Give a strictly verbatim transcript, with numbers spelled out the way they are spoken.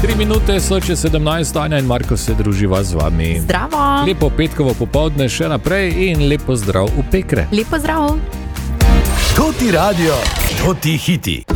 Tri minute so čez sedemnajst, Anja in Marko se druživa z vami. Zdravo. Lepo petkovo popoldne še naprej in lepo zdrav v Pekre. Lepo zdrav. To ti radio, to ti hiti.